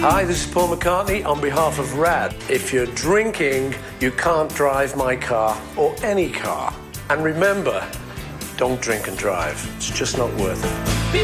Hi, this is Paul McCartney on behalf of RAD. If you're drinking, you can't drive my car or any car. And remember, don't drink and drive. It's just not worth it.